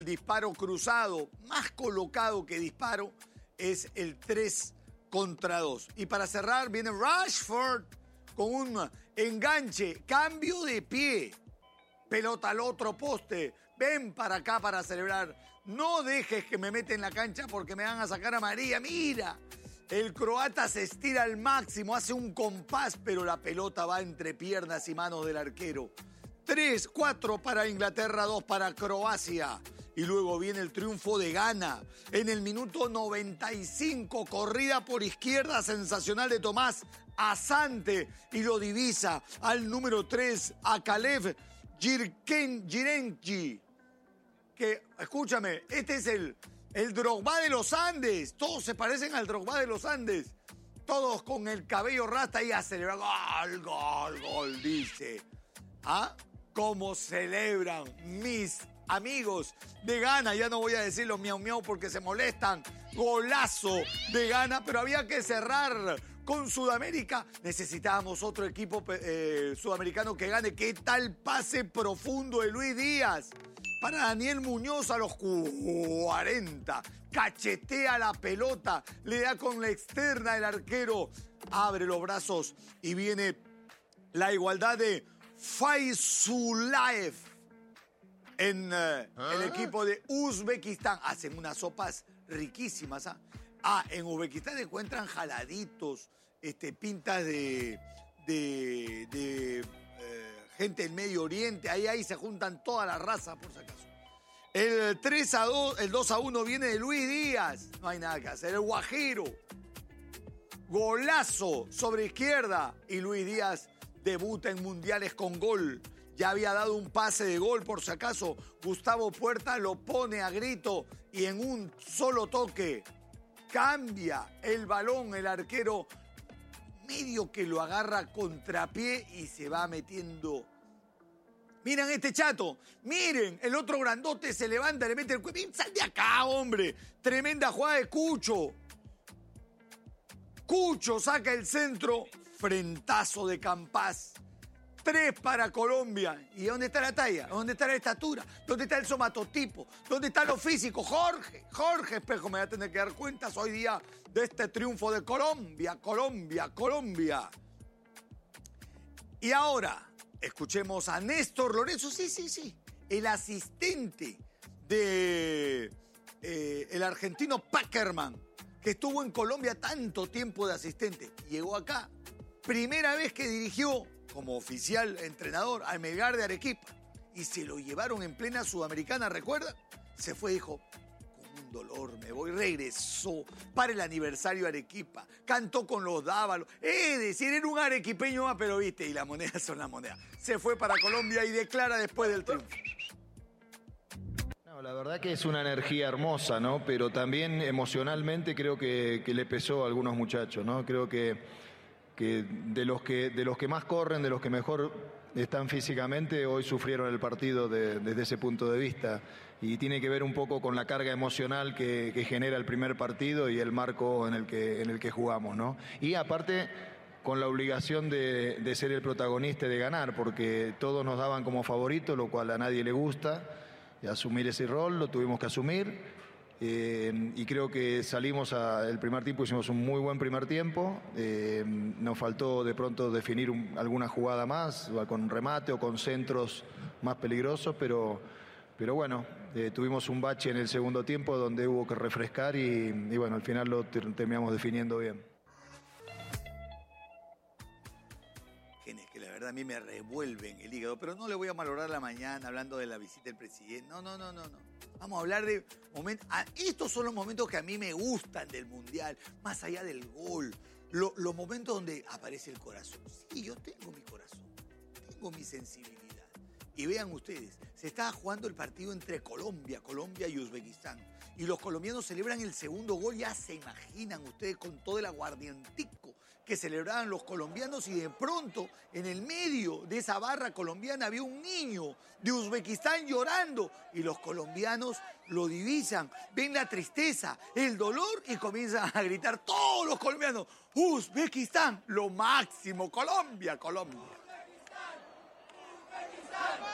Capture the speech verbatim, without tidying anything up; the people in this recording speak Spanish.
disparo cruzado, más colocado que disparo, es el tres contra dos. Y para cerrar viene Rashford con un enganche, cambio de pie, pelota al otro poste, ven para acá para celebrar, no dejes que me meten en la cancha porque me van a sacar a María, mira. El croata se estira al máximo, hace un compás, pero la pelota va entre piernas y manos del arquero. tres cuatro para Inglaterra, dos para Croacia. Y luego viene el triunfo de Ghana. En el minuto noventa y cinco, corrida por izquierda sensacional de Tomás Asante. Y lo divisa al número tres, a Kalev Jirenki. Que, escúchame, este es el, el Drogba de los Andes. Todos se parecen al Drogba de los Andes. Todos con el cabello rasta y a celebrar. Gol, gol, gol, dice. ¿Ah? ¿Cómo celebran mis amigos de Ghana? Ya no voy a decir los miau miau porque se molestan. Golazo de Ghana, pero había que cerrar con Sudamérica. Necesitábamos otro equipo eh, sudamericano que gane. ¿Qué tal pase profundo de Luis Díaz? Para Daniel Muñoz a los cuarenta. Cachetea la pelota, le da con la externa el arquero. Abre los brazos y viene la igualdad de Faizulaev en uh, ¿Ah? el equipo de Uzbekistán. Hacen unas sopas riquísimas. ¿ah? ah, en Uzbekistán encuentran jaladitos, este, pintas de, de, de eh, gente del Medio Oriente. Ahí, ahí se juntan todas las razas, por si acaso. El tres a dos, el dos a uno viene de Luis Díaz. No hay nada que hacer. El Guajiro. Golazo sobre izquierda. Y Luis Díaz debuta en mundiales con gol. Ya había dado un pase de gol, por si acaso. Gustavo Puerta lo pone a grito y en un solo toque cambia el balón. El arquero medio que lo agarra contrapié y se va metiendo. Miren este chato. Miren, el otro grandote se levanta, le mete el cuello. ¡Sal de acá, hombre! Tremenda jugada de Cucho. Cucho saca el centro. Frentazo de Campás. Tres para Colombia. ¿Y dónde está la talla? ¿Dónde está la estatura? ¿Dónde está el somatotipo? ¿Dónde está lo físico? Jorge, Jorge Espejo me va a tener que dar cuentas hoy día de este triunfo de Colombia, Colombia, Colombia. Y ahora, escuchemos a Néstor Lorenzo. Sí, sí, sí. El asistente de eh, el argentino Packerman, que estuvo en Colombia tanto tiempo de asistente. Llegó acá. Primera vez que dirigió como oficial entrenador al Melgar de Arequipa y se lo llevaron en plena Sudamericana, ¿recuerda? Se fue, dijo, con un dolor me voy, regresó para el aniversario de Arequipa, cantó con los Dávalos, es decir, era un arequipeño más, pero viste, y las monedas son las monedas. Se fue para Colombia y declara después del triunfo. No, la verdad que es una energía hermosa, ¿no? Pero también emocionalmente creo que, que le pesó a algunos muchachos, ¿no? Creo que que de los que de los que más corren, de los que mejor están físicamente, hoy sufrieron el partido de, desde ese punto de vista. Y tiene que ver un poco con la carga emocional que, que genera el primer partido y el marco en el que, en el que jugamos, ¿no? Y aparte, con la obligación de, de ser el protagonista y de ganar, porque todos nos daban como favorito, lo cual a nadie le gusta. Y asumir ese rol, lo tuvimos que asumir. Eh, y creo que salimos al primer tiempo, hicimos un muy buen primer tiempo. Eh, nos faltó de pronto definir un, alguna jugada más, con remate o con centros más peligrosos, pero, pero bueno, eh, tuvimos un bache en el segundo tiempo donde hubo que refrescar y, y bueno, al final lo ter terminamos definiendo bien. Que la verdad a mí me revuelven el hígado, pero no le voy a malograr la mañana hablando de la visita del presidente. No, no, no, no, no. Vamos a hablar de momentos. Ah, estos son los momentos que a mí me gustan del Mundial, más allá del gol. Lo, los momentos donde aparece el corazón. Sí, yo tengo mi corazón, tengo mi sensibilidad. Y vean ustedes, se estaba jugando el partido entre Colombia, Colombia y Uzbekistán. Y los colombianos celebran el segundo gol, ya se imaginan ustedes con todo el aguardientico que celebraban los colombianos y de pronto en el medio de esa barra colombiana había un niño de Uzbekistán llorando y los colombianos lo divisan, ven la tristeza, el dolor y comienzan a gritar todos los colombianos, Uzbekistán, lo máximo, Colombia, Colombia. Uzbekistán, Uzbekistán.